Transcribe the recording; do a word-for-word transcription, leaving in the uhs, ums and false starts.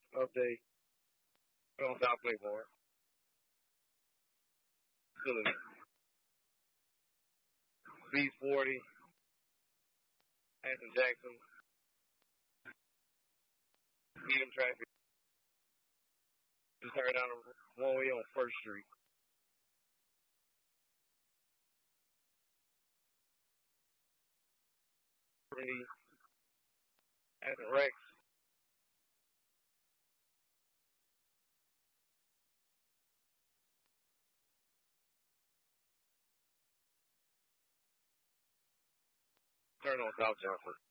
Update. On South Claymore. B forty. Anson Jackson. Medium traffic. Just turn down one way on First Street. Anson Rex. Turn on South Johnson.